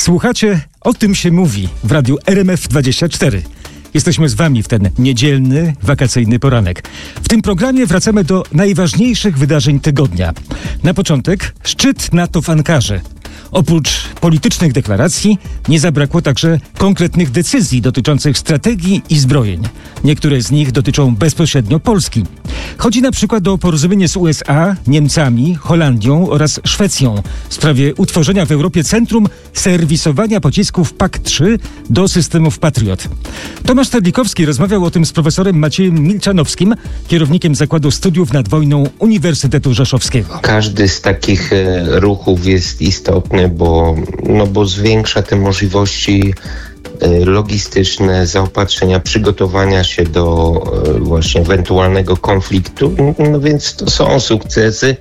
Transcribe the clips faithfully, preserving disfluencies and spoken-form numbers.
Słuchacie O tym się mówi w radiu R M F dwadzieścia cztery. Jesteśmy z wami w ten niedzielny, wakacyjny poranek. W tym programie wracamy do najważniejszych wydarzeń tygodnia. Na początek szczyt NATO w Ankarze. Oprócz politycznych deklaracji nie zabrakło także konkretnych decyzji dotyczących strategii i zbrojeń. Niektóre z nich dotyczą bezpośrednio Polski. Chodzi na przykład o porozumienie z U S A, Niemcami, Holandią oraz Szwecją w sprawie utworzenia w Europie centrum serwisowania pocisków P A K trzy do systemów Patriot. Tomasz Terlikowski rozmawiał o tym z profesorem Maciejem Milczanowskim, kierownikiem Zakładu Studiów nad Wojną Uniwersytetu Rzeszowskiego. Każdy z takich e, ruchów jest istotny, bo, no bo zwiększa te możliwości e, logistyczne, zaopatrzenia, przygotowania się do e, właśnie ewentualnego konfliktu. No więc to są sukcesy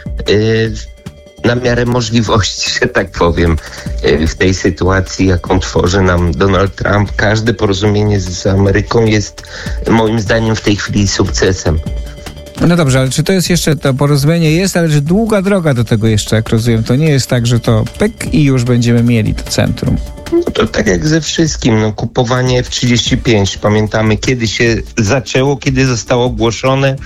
e, na miarę możliwości, że tak powiem, e, w tej sytuacji, jaką tworzy nam Donald Trump. Każde porozumienie z Ameryką jest moim zdaniem w tej chwili sukcesem. No dobrze, ale czy to jest jeszcze, to porozumienie jest, ale że długa droga do tego jeszcze, jak rozumiem, to nie jest tak, że to pyk i już będziemy mieli to centrum. No to tak jak ze wszystkim, no kupowanie F trzydzieści pięć, pamiętamy kiedy się zaczęło, kiedy zostało ogłoszone.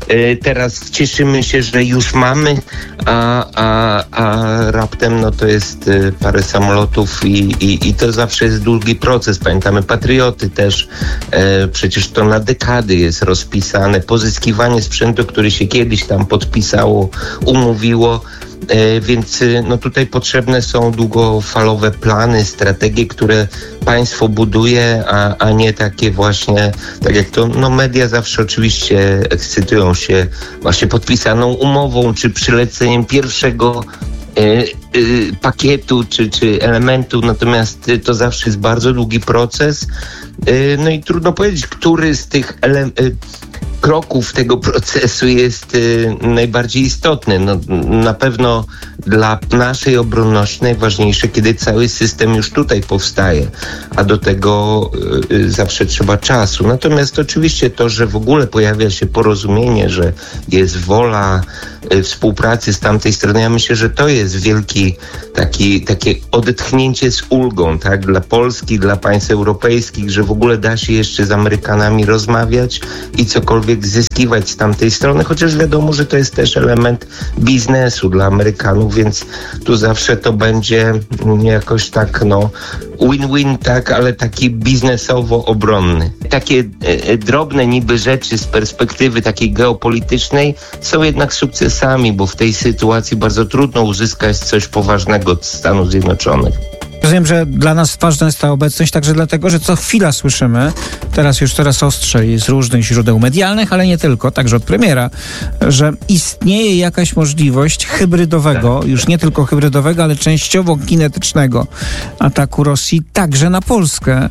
Teraz cieszymy się, że już mamy, a, a, a raptem no to jest parę samolotów i, i, i to zawsze jest długi proces. Pamiętamy Patrioty też, e, przecież to na dekady jest rozpisane. Pozyskiwanie sprzętu, który się kiedyś tam podpisało, umówiło. E, więc no tutaj potrzebne są długofalowe plany, strategie, które państwo buduje, a, a nie takie właśnie, tak jak to, no media zawsze oczywiście ekscytują się właśnie podpisaną umową, czy przyleceniem pierwszego e, e, pakietu, czy, czy elementu, natomiast to zawsze jest bardzo długi proces. E, no i trudno powiedzieć, który z tych elementów, kroków tego procesu jest y, najbardziej istotny. No, na pewno dla naszej obronności najważniejsze, kiedy cały system już tutaj powstaje, a do tego y, zawsze trzeba czasu. Natomiast oczywiście to, że w ogóle pojawia się porozumienie, że jest wola y, współpracy z tamtej strony, ja myślę, że to jest wielki taki, takie odetchnięcie z ulgą, tak, dla Polski, dla państw europejskich, że w ogóle da się jeszcze z Amerykanami rozmawiać i cokolwiek zyskiwać z tamtej strony, chociaż wiadomo, że to jest też element biznesu dla Amerykanów, więc tu zawsze to będzie jakoś tak, no, win-win, tak, ale taki biznesowo-obronny. Takie e, drobne niby rzeczy z perspektywy takiej geopolitycznej są jednak sukcesami, bo w tej sytuacji bardzo trudno uzyskać coś poważnego od Stanów Zjednoczonych. Rozumiem, że dla nas ważna jest ta obecność także dlatego, że co chwila słyszymy, teraz już coraz ostrzej z różnych źródeł medialnych, ale nie tylko, także od premiera, że istnieje jakaś możliwość hybrydowego, już nie tylko hybrydowego, ale częściowo kinetycznego ataku Rosji także na Polskę.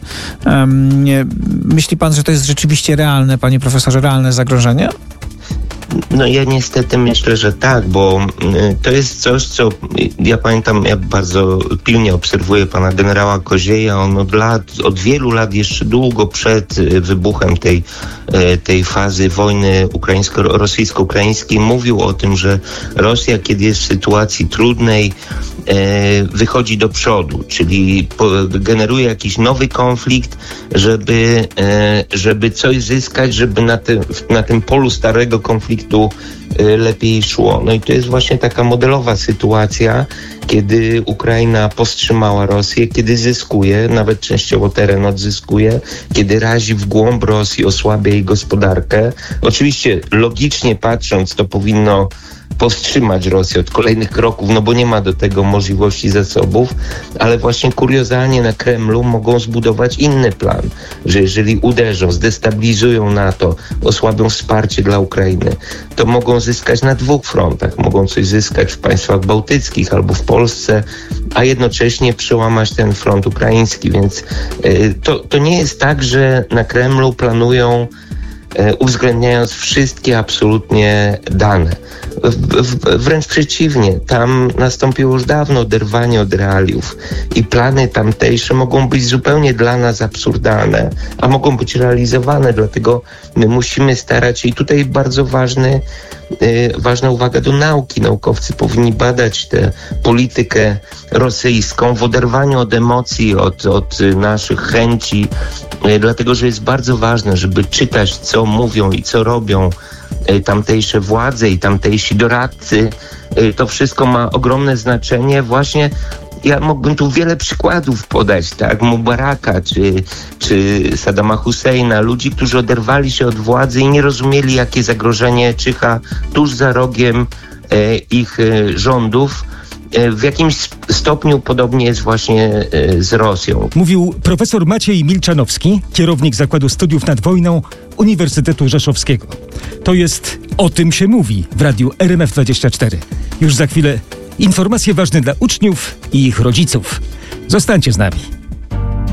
Um, myśli pan, że to jest rzeczywiście realne, panie profesorze, realne zagrożenie? No ja niestety myślę, że tak, bo y, to jest coś, co ja pamiętam, ja bardzo pilnie obserwuję pana generała Kozieja. On od lat, od wielu lat, jeszcze długo przed y, wybuchem tej, y, tej fazy wojny ukraińsko-rosyjsko-ukraińskiej mówił o tym, że Rosja, kiedy jest w sytuacji trudnej, y, wychodzi do przodu, czyli po, generuje jakiś nowy konflikt, żeby, y, żeby coś zyskać, żeby na, te, na tym polu starego konfliktu lepiej szło. No i to jest właśnie taka modelowa sytuacja, kiedy Ukraina powstrzymała Rosję, kiedy zyskuje, nawet częściowo teren odzyskuje, kiedy razi w głąb Rosji, osłabia jej gospodarkę. Oczywiście logicznie patrząc, to powinno powstrzymać Rosję od kolejnych kroków, no bo nie ma do tego możliwości zasobów, ale właśnie kuriozalnie na Kremlu mogą zbudować inny plan, że jeżeli uderzą, zdestabilizują NATO, osłabią wsparcie dla Ukrainy, to mogą zyskać na dwóch frontach. Mogą coś zyskać w państwach bałtyckich albo w Polsce, a jednocześnie przełamać ten front ukraiński, więc y, to, to nie jest tak, że na Kremlu planują uwzględniając wszystkie absolutnie dane. w, w, wręcz przeciwnie, tam nastąpiło już dawno oderwanie od realiów i plany tamtejsze mogą być zupełnie dla nas absurdalne, a mogą być realizowane, dlatego my musimy starać się i tutaj bardzo ważny, yy, ważna uwaga do nauki. Naukowcy powinni badać tę politykę rosyjską w oderwaniu od emocji, od, od naszych chęci, yy, dlatego że jest bardzo ważne, żeby czytać, co mówią i co robią tamtejsze władze i tamtejsi doradcy. To wszystko ma ogromne znaczenie. Właśnie ja mógłbym tu wiele przykładów podać, tak? Mubaraka czy, czy Saddama Husseina, ludzi, którzy oderwali się od władzy i nie rozumieli, jakie zagrożenie czyha tuż za rogiem e, ich e, rządów. W jakimś stopniu podobnie jest właśnie z Rosją. Mówił profesor Maciej Milczanowski, kierownik Zakładu Studiów nad Wojną Uniwersytetu Rzeszowskiego. To jest O tym się mówi w radiu R M F dwadzieścia cztery. Już za chwilę informacje ważne dla uczniów i ich rodziców. Zostańcie z nami.